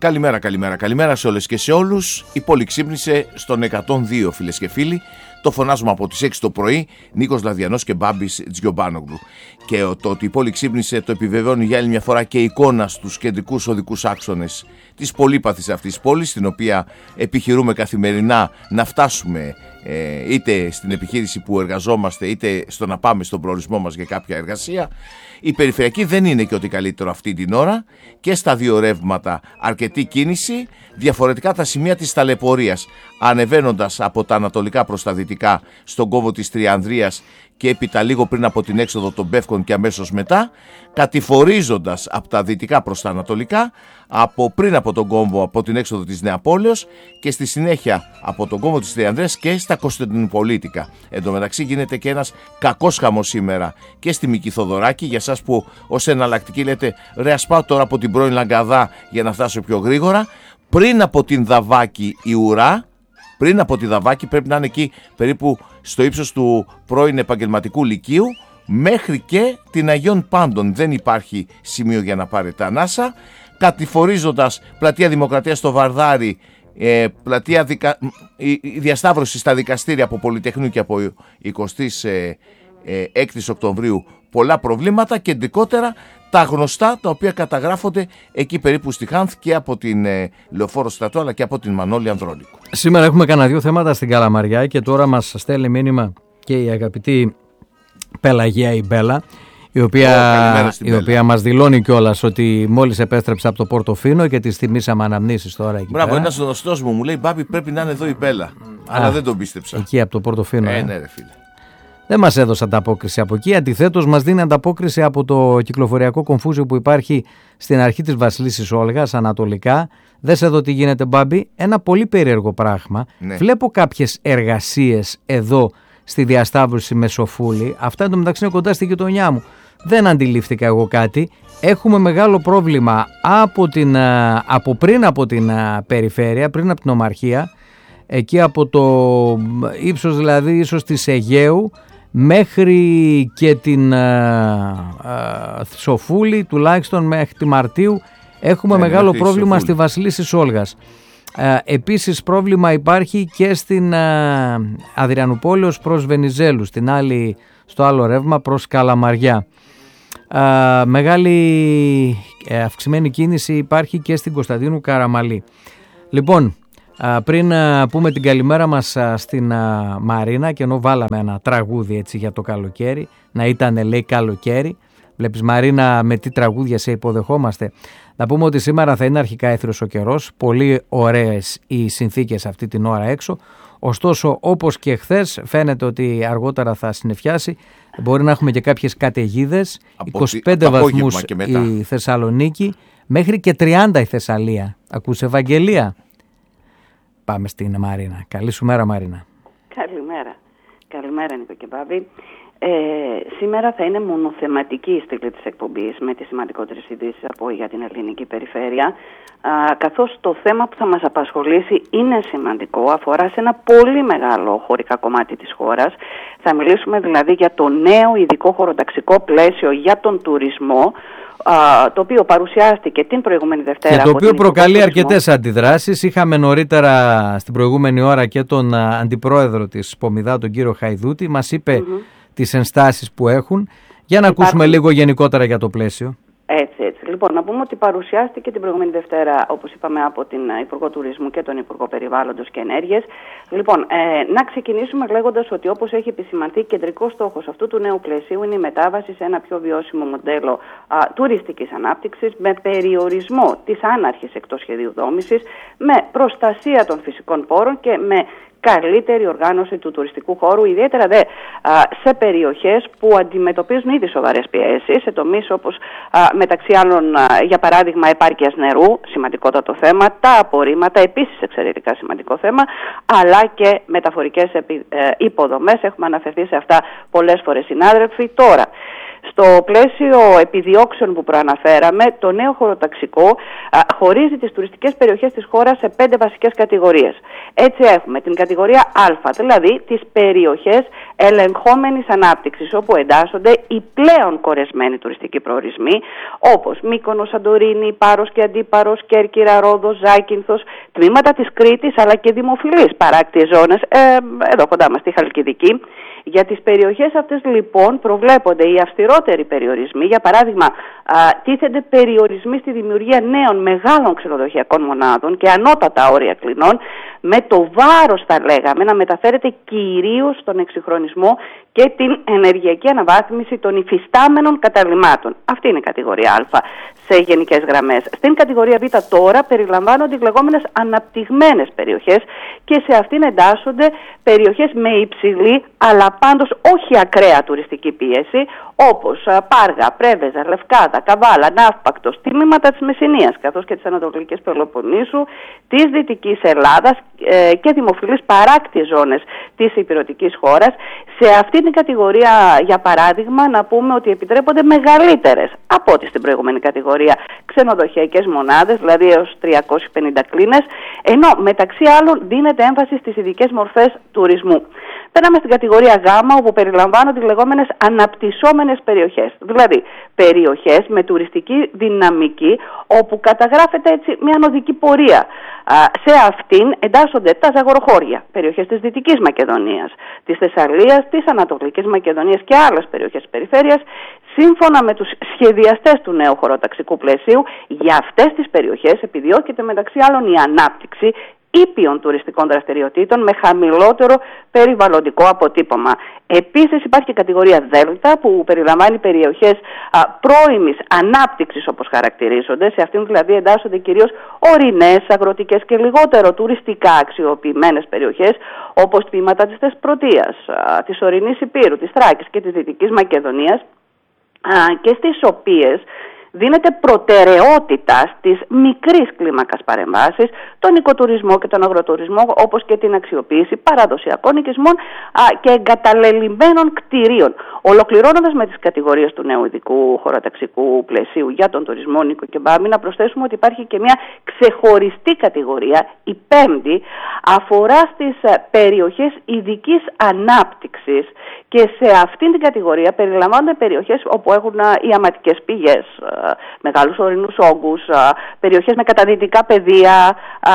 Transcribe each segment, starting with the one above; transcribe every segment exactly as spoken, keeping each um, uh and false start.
Καλημέρα, καλημέρα, καλημέρα σε όλες και σε όλους. Η πόλη ξύπνησε στον εκατόν δύο, φίλες και φίλοι. Το φωνάζουμε από τις έξι το πρωί, Νίκος Λαδιανός και Μπάμπης Τζιομπάνογλου. Και το ότι η πόλη ξύπνησε το επιβεβαιώνει για άλλη μια φορά και η εικόνα στους κεντρικούς οδικούς άξονες της πολύπαθης αυτής της πόλης, στην οποία επιχειρούμε καθημερινά να φτάσουμε ε, είτε στην επιχείρηση που εργαζόμαστε, είτε στο να πάμε στον προορισμό μας για κάποια εργασία. Η περιφερειακή δεν είναι και ότι καλύτερο αυτή την ώρα, και στα δύο ρεύματα αρκετή κίνηση, διαφορετικά τα σημεία της ταλαιπωρίας, ανεβαίνοντας από τα ανατολικά προς τα δυτικά στον κόμβο της Τριανδρίας και έπειτα λίγο πριν από την έξοδο των Πεύκων και αμέσως μετά, κατηφορίζοντας από τα δυτικά προς τα ανατολικά, από πριν από τον κόμβο από την έξοδο της Νεαπόλεως και στη συνέχεια από τον κόμβο της Τριανδρίας και στα Κωνσταντινουπολίτικα. Εν τω μεταξύ γίνεται και ένας κακός χαμός σήμερα και στη Μικηθοδωράκη, για εσάς που ως εναλλακτική λέτε ρε ας πάω τώρα από την πρώην Λαγκαδά για να φτάσω πιο γρήγορα. Πριν από την Δαβάκη η ουρά, πριν από τη Δαβάκη πρέπει να είναι εκεί περίπου στο ύψος του πρώην επαγγελματικού λυκείου, μέχρι και την Αγίων Πάντων δεν υπάρχει σημείο για να πάρετε ανάσα. Κατηφορίζοντας πλατεία Δημοκρατίας στο Βαρδάρι, ε, πλατεία δικα... η, η διασταύρωση στα δικαστήρια από Πολυτεχνείου και από εικοστή έκτη Οκτωβρίου, πολλά προβλήματα, και ειδικότερα τα γνωστά τα οποία καταγράφονται εκεί περίπου στη Χάνθ και από την ε, Λεωφόρο Στρατό αλλά και από την Μανώλη Ανδρώνικου. Σήμερα έχουμε κανένα δύο θέματα στην Καλαμαριά και τώρα μας στέλνει μήνυμα και η αγαπητή Πελαγία η Μπέλα, η οποία, oh, η οποία μας δηλώνει κιόλας ότι μόλις επέστρεψε από το Πορτοφίνο και της θυμήσαμε αναμνήσεις τώρα εκεί. Μπράβο, ένας γνωστός μου μου λέει Μπάμπη πρέπει να είναι εδώ η Μπέλα, mm. αλλά Α, δεν τον πίστεψα. Εκεί από το Πορτοφίνο. Ε, ναι, ρε φίλε. Δεν μας έδωσε ανταπόκριση από εκεί, αντιθέτως μας δίνει ανταπόκριση από το κυκλοφοριακό κομφούζιο που υπάρχει στην αρχή της Βασιλίσσης Όλγας, ανατολικά. Δες εδώ τι γίνεται, Μπάμπη, ένα πολύ περίεργο πράγμα. Ναι. Βλέπω κάποιες εργασίες εδώ στη διασταύρωση με Σοφούλη, αυτά εντωμεταξύ είναι κοντά στη γειτονιά μου. Δεν αντιλήφθηκα εγώ κάτι. Έχουμε μεγάλο πρόβλημα από, την, από πριν από την περιφέρεια, πριν από την Ομαρχία, εκεί από το ύψος δηλαδή ίσως της Αιγαίου, μέχρι και την α, α, Σοφούλη, τουλάχιστον μέχρι τη Μαρτίου, έχουμε ναι, μεγάλο πρόβλημα Σοφούλη. Στη Βασιλίσσης Όλγας. Α, επίσης πρόβλημα υπάρχει και στην α, Αδριανουπόλεως προς Βενιζέλου, στην άλλη, στο άλλο ρεύμα προς Καλαμαριά. Α, μεγάλη ε, αυξημένη κίνηση υπάρχει και στην Κωνσταντίνου Καραμαλή. Λοιπόν, πριν πούμε την καλημέρα μας στην Μαρίνα, και ενώ βάλαμε ένα τραγούδι έτσι για το καλοκαίρι, να ήταν λέει καλοκαίρι, βλέπεις Μαρίνα με τι τραγούδια σε υποδεχόμαστε, να πούμε ότι σήμερα θα είναι αρχικά έθριος ο καιρός, πολύ ωραίες οι συνθήκες αυτή την ώρα έξω, ωστόσο όπως και χθες φαίνεται ότι αργότερα θα συννεφιάσει, μπορεί να έχουμε και κάποιες καταιγίδες, είκοσι πέντε βαθμούς η Θεσσαλονίκη, μέχρι και τριάντα η Θεσσαλία. Ακούς Ευαγγελία? Πάμε στην Μαρίνα. Καλή σου μέρα, Μαρίνα. Καλημέρα. Καλημέρα, Νίκο και Μπάμπη. Ε, σήμερα θα είναι μονοθεματική η στήλη της εκπομπής, με τις σημαντικότερες ειδήσεις από για την ελληνική περιφέρεια, α, καθώς το θέμα που θα μας απασχολήσει είναι σημαντικό, αφορά σε ένα πολύ μεγάλο χωρικά κομμάτι της χώρας. Θα μιλήσουμε δηλαδή για το νέο ειδικό χωροταξικό πλαίσιο για τον τουρισμό, το οποίο παρουσιάστηκε την προηγούμενη Δευτέρα. Και το οποίο προκαλεί αρκετές αντιδράσεις. Είχαμε νωρίτερα στην προηγούμενη ώρα και τον αντιπρόεδρο της Πομιδά, τον κύριο Χαϊδούτη. Μας είπε mm-hmm. τις ενστάσεις που έχουν. Για να Υπάρχουν... ακούσουμε λίγο γενικότερα για το πλαίσιο. Έτσι, έτσι. Λοιπόν, να πούμε ότι παρουσιάστηκε την προηγούμενη Δευτέρα, όπως είπαμε, από την Υπουργό Τουρισμού και τον Υπουργό Περιβάλλοντος και Ενέργειας. Λοιπόν, ε, να ξεκινήσουμε λέγοντας ότι, όπως έχει επισημανθεί, κεντρικός στόχος αυτού του νέου πλαισίου είναι η μετάβαση σε ένα πιο βιώσιμο μοντέλο α, τουριστικής ανάπτυξης, με περιορισμό της άναρχης εκτός σχεδίου δόμησης, με προστασία των φυσικών πόρων και με καλύτερη οργάνωση του τουριστικού χώρου, ιδιαίτερα δε α, σε περιοχές που αντιμετωπίζουν ήδη σοβαρές πιέσεις, σε τομείς όπως α, μεταξύ άλλων, α, για παράδειγμα, επάρκειας νερού, σημαντικότατο θέμα, τα απορρίμματα, επίσης εξαιρετικά σημαντικό θέμα, αλλά και μεταφορικές επι, ε, υποδομές. Έχουμε αναφερθεί σε αυτά πολλές φορές, συνάδελφοι. Τώρα, Στο πλαίσιο επιδιώξεων που προαναφέραμε, το νέο χωροταξικό α, χωρίζει τις τουριστικές περιοχές της χώρας σε πέντε βασικές κατηγορίες. Έτσι έχουμε την κατηγορία Α, δηλαδή τις περιοχές ελεγχόμενης ανάπτυξης, όπου εντάσσονται οι πλέον κορεσμένοι τουριστικοί προορισμοί, όπως Μύκονος, Σαντορίνη, Πάρος και Αντίπαρος, Κέρκυρα, Ρόδος, Ζάκυνθος, τμήματα της Κρήτης, αλλά και δημοφιλείς παράκτιες ζώνες, ε, εδώ κοντά μας στη Χαλκιδική. Για τις περιοχές αυτές λοιπόν προβλέπονται οι αυστηρότεροι περιορισμοί. Για παράδειγμα, α, τίθενται περιορισμοί στη δημιουργία νέων μεγάλων ξενοδοχειακών μονάδων και ανώτατα όρια κλινών, με το βάρος, θα λέγαμε, να μεταφέρεται κυρίως στον εξυγχρονισμό και την ενεργειακή αναβάθμιση των υφιστάμενων καταλυμάτων. Αυτή είναι η κατηγορία Α σε γενικές γραμμές. Στην κατηγορία Β τώρα περιλαμβάνονται οι λεγόμενες αναπτυγμένες περιοχές και σε αυτήν εντάσσονται περιοχές με υψηλή αλλά πάντως όχι ακραία τουριστική πίεση, όπως Πάργα, Πρέβεζα, Λευκάδα, Καβάλα, Ναύπακτος, τμήματα της Μεσσηνίας καθώς και της Ανατολικής Πελοποννήσου, της Δυτικής Ελλάδας ε, και δημοφιλείς παράκτιες ζώνες της ηπειρωτικής χώρας. Σε αυτή την κατηγορία, για παράδειγμα, να πούμε ότι επιτρέπονται μεγαλύτερες από ό,τι στην προηγούμενη κατηγορία ξενοδοχειακές μονάδες, δηλαδή έως τριακόσιες πενήντα κλίνες, ενώ μεταξύ άλλων δίνεται έμφαση στις ειδικές μορφές τουρισμού. Περνάμε στην κατηγορία Γ, όπου περιλαμβάνονται οι λεγόμενες αναπτυσσόμενες περιοχές. Δηλαδή, περιοχές με τουριστική δυναμική, όπου καταγράφεται έτσι μια νοδική πορεία. Σε αυτήν εντάσσονται τα Ζαγοροχώρια, περιοχές της Δυτικής Μακεδονίας, της Θεσσαλίας, της Ανατολικής Μακεδονίας και άλλες περιοχές της περιφέρειας, σύμφωνα με τους σχεδιαστές του νέου χωροταξικού πλαισίου. Για αυτές τις περιοχές επιδιώκεται μεταξύ άλλων η ανάπτυξη ήπιων τουριστικών δραστηριοτήτων με χαμηλότερο περιβαλλοντικό αποτύπωμα. Επίσης υπάρχει και κατηγορία Δέλτα, που περιλαμβάνει περιοχές α, πρώιμης ανάπτυξης, όπως χαρακτηρίζονται. Σε αυτήν δηλαδή εντάσσονται κυρίως ορεινές, αγροτικές και λιγότερο τουριστικά αξιοποιημένες περιοχές, όπως τμήματα της Θεσπρωτείας, α, της ορεινής Υπήρου, της Θράκης και της Δυτικής Μακεδονίας, α, και στις οποίες δίνεται προτεραιότητα στις μικρής κλίμακας παρεμβάσεις, τον οικοτουρισμό και τον αγροτουρισμό, όπως και την αξιοποίηση παραδοσιακών οικισμών α, και εγκαταλελειμμένων κτηρίων. Ολοκληρώνοντας με τις κατηγορίες του νέου ειδικού χωροταξικού πλαισίου για τον τουρισμό, Νίκο και Μπάμπη, να προσθέσουμε ότι υπάρχει και μια ξεχωριστή κατηγορία, η πέμπτη, αφορά στις περιοχές ειδικής ανάπτυξης, και σε αυτήν την κατηγορία περιλαμβάνονται περιοχές όπου έχουν ιαματικές πηγές, μεγάλους ορεινούς όγκους, περιοχές με καταδυτικά πεδία,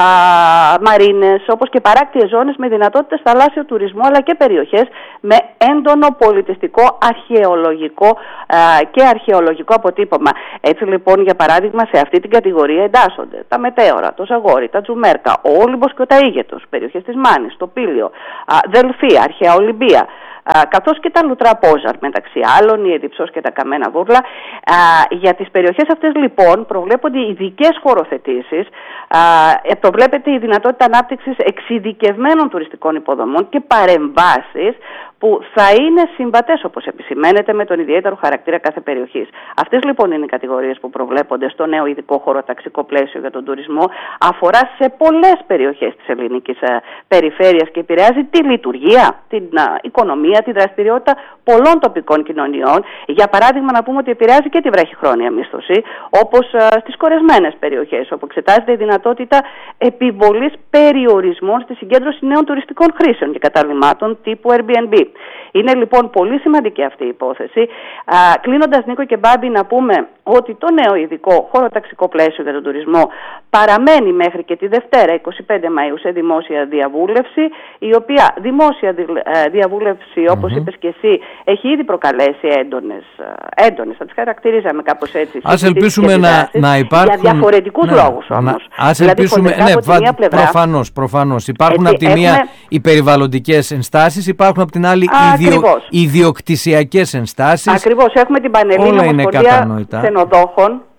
μαρίνες, όπως και παράκτιες ζώνες με δυνατότητες θαλάσσιου τουρισμού, αλλά και περιοχές με έντονο πολιτιστικό, αρχαιολογικό και αρχαιολογικό αποτύπωμα. Έτσι λοιπόν, για παράδειγμα, σε αυτή την κατηγορία εντάσσονται τα Μετέωρα, το Ζαγόρι, τα Τζουμέρκα, ο Όλυμπος και ο Ταΐγετος, περιοχές της Μάνης, το Πήλιο, Δελφή, αρχαία Ολυμπία, καθώς και τα Λουτρά Πόζαρ, μεταξύ άλλων, η Εδιψός και τα Καμένα Βούρλα. Για τις περιοχές αυτές λοιπόν προβλέπονται ειδικές χωροθετήσεις, προβλέπεται η δυνατότητα ανάπτυξης εξειδικευμένων τουριστικών υποδομών και παρεμβάσεις που θα είναι συμβατές, όπως επισημαίνεται, με τον ιδιαίτερο χαρακτήρα κάθε περιοχής. Αυτές λοιπόν είναι οι κατηγορίες που προβλέπονται στο νέο ειδικό χωροταξικό πλαίσιο για τον τουρισμό. Αφορά σε πολλές περιοχές της ελληνικής περιφέρειας και επηρεάζει τη λειτουργία, την οικονομία, τη δραστηριότητα πολλών τοπικών κοινωνιών. Για παράδειγμα, να πούμε ότι επηρεάζει και τη βραχυχρόνια μίσθωση, όπως στις κορεσμένες περιοχές, όπου εξετάζεται η δυνατότητα επιβολής περιορισμών στη συγκέντρωση νέων τουριστικών χρήσεων και καταλυμάτων τύπου Airbnb. Είναι λοιπόν πολύ σημαντική αυτή η υπόθεση. Κλείνοντας, Νίκο και Μπάμπη, να πούμε ότι το νέο ειδικό χωροταξικό πλαίσιο για τον τουρισμό παραμένει μέχρι και τη Δευτέρα, εικοστή πέμπτη Μαΐου, σε δημόσια διαβούλευση, η οποία δημόσια διαβούλευση, όπως mm-hmm. είπες και εσύ, έχει ήδη προκαλέσει έντονες, έντονες, θα τις χαρακτηρίζαμε κάπως έτσι. Ας ελπίσουμε να, να υπάρχουν... Για διαφορετικούς ναι, λόγους όμως. Ας δηλαδή, ελπίσουμε, ναι, πλευρά, προφανώς, προφανώς. Υπάρχουν από τη μία έχουμε... οι περιβαλλοντικές ενστάσεις, υπάρχουν από την άλλη οι ιδιο... ιδιοκτησιακές ενστάσεις. Ακριβώς, έχουμε την Πανελλήνια Ομοσπονδία Ξενοδόχων,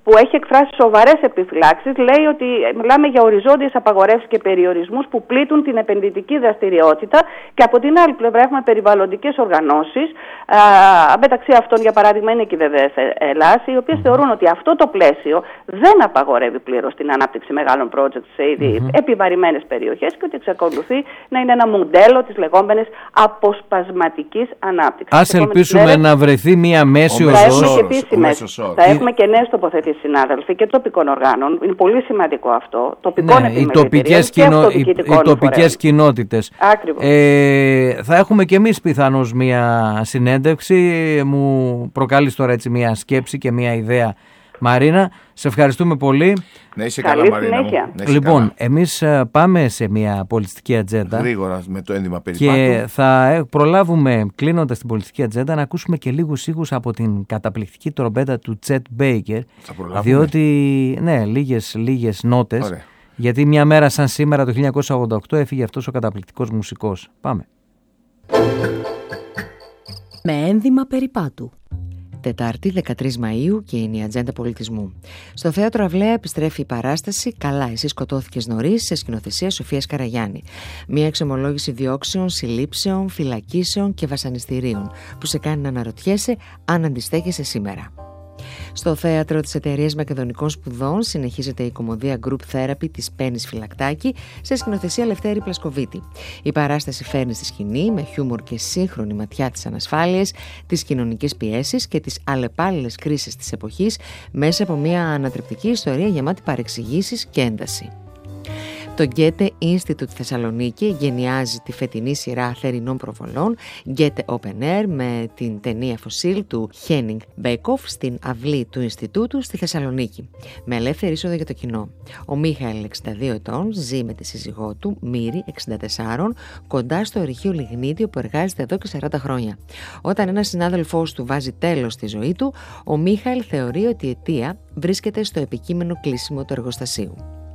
που έχει εκφράσει σοβαρές επιφυλάξεις, λέει ότι μιλάμε για οριζόντιες απαγορεύσεις και περιορισμούς που πλήττουν την επενδυτική δραστηριότητα, και από την άλλη πλευρά έχουμε περιβαλλοντικές οργανώσεις, α, μεταξύ αυτών για παράδειγμα είναι και η ΒΒΕΦ Ελλάς, οι οποίες θεωρούν ότι αυτό το πλαίσιο δεν απαγορεύει πλήρως την ανάπτυξη μεγάλων projects σε ήδη mm-hmm. επιβαρημένες περιοχές, και ότι εξακολουθεί να είναι ένα μοντέλο της λεγόμενης αποσπασματικής ανάπτυξης. Ας ελπίσουμε μέρες, να βρεθεί μια μέση οδός. Θα έχουμε και νέες τοποθετήσεις, συνάδελφοι, και τοπικών οργάνων. Είναι πολύ σημαντικό αυτό. Τοπικών ναι, οι τοπικές, κοινο... οι, οι τοπικές κοινότητες. Ακριβώς. Ε, θα έχουμε και εμείς πιθανώς μια συνέντευξη. Μου προκάλεις τώρα έτσι μια σκέψη και μια ιδέα, Μαρίνα. Σε ευχαριστούμε πολύ. Να είσαι καλά, Μαρίνα μου. Λοιπόν, καλά. εμείς πάμε σε μια πολιτιστική ατζέντα. Γρήγορα με το ένδυμα περιπάτου. Και θα προλάβουμε, κλείνοντας την πολιτιστική ατζέντα, να ακούσουμε και λίγους ήχους από την καταπληκτική τρομπέτα του Τσέτ Μπέικερ. Θα προλάβουμε. Διότι, ναι, λίγες, λίγες νότες. Ωραία. Γιατί μια μέρα σαν σήμερα το χίλια εννιακόσια ογδόντα οκτώ έφυγε αυτός ο καταπληκτικός μουσικός. Πάμε. Με ένδυμα περιπάτου. Τετάρτη δεκατρείς Μαΐου και είναι η ατζέντα πολιτισμού. Στο Θέατρο Αυλαία επιστρέφει η παράσταση «Καλά, εσύ σκοτώθηκες νωρίς» σε σκηνοθεσία Σοφίας Καραγιάννη. Μια εξομολόγηση διώξεων, συλλήψεων, φυλακίσεων και βασανιστήριων που σε κάνει να αναρωτιέσαι αν αντιστέκεσαι σήμερα. Στο Θέατρο της Εταιρείας Μακεδονικών Σπουδών συνεχίζεται η κομμωδία Group Therapy της Πέννης Φυλακτάκη σε σκηνοθεσία Λευτέρη Πλασκοβίτη. Η παράσταση φέρνει στη σκηνή με χιούμορ και σύγχρονη ματιά τις ανασφάλειες, τις κοινωνικές πιέσεις και τις αλλεπάλληλες κρίσεις της εποχής μέσα από μια ανατρεπτική ιστορία γεμάτη παρεξηγήσεις και ένταση. Το Goethe Institute Θεσσαλονίκη γενιάζει τη φετινή σειρά θερινών προβολών Goethe Open Air με την ταινία Φωσίλ του Henning Μπέικοφ στην αυλή του Ινστιτούτου στη Θεσσαλονίκη, με ελεύθερη είσοδο για το κοινό. Ο Μίχαελ, εξήντα δύο ετών, ζει με τη σύζυγό του, Μύρη, εξήντα τέσσερα, κοντά στο ορυχείο Λιγνίτη που εργάζεται εδώ και σαράντα χρόνια. Όταν ένας συνάδελφός του βάζει τέλος στη ζωή του, ο Μίχαελ θεωρεί ότι η αιτία βρίσκεται στο επικείμενο κλείσιμο του εργοστασίου.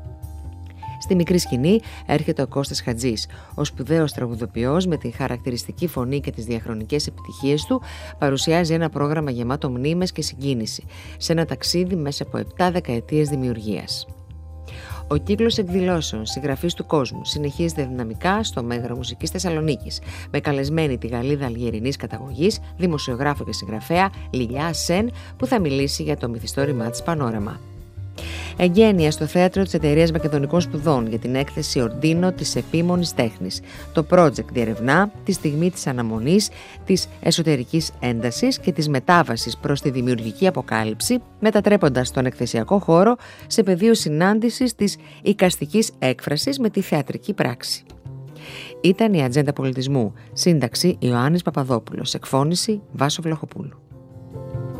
Στη μικρή σκηνή έρχεται ο Κώστας Χατζής. Ο σπουδαίος τραγουδοποιός με την χαρακτηριστική φωνή και τις διαχρονικές επιτυχίες του παρουσιάζει ένα πρόγραμμα γεμάτο μνήμες και συγκίνηση σε ένα ταξίδι μέσα από επτά δεκαετίες δημιουργίας. Ο κύκλος εκδηλώσεων συγγραφής του κόσμου συνεχίζεται δυναμικά στο Μέγαρο Μουσικής Θεσσαλονίκης, με καλεσμένη τη Γαλλίδα αλγερινής καταγωγής, δημοσιογράφο και συγγραφέα Λιλιά Σεν, που θα μιλήσει για το μυθιστόρημά της Πανόραμα. Εγγένεια στο Θέατρο της Εταιρείας Μακεδονικών Σπουδών για την έκθεση Ορντίνο της επίμονης τέχνης. Το project διερευνά τη στιγμή της αναμονής, της εσωτερικής έντασης και της μετάβασης προς τη δημιουργική αποκάλυψη, μετατρέποντας τον εκθεσιακό χώρο σε πεδίο συνάντησης της εικαστικής έκφρασης με τη θεατρική πράξη. Ήταν η Ατζέντα Πολιτισμού. Σύνταξη Ιωάννης Παπαδόπουλος. Εκφώνηση Βάσο Βλαχοπούλου.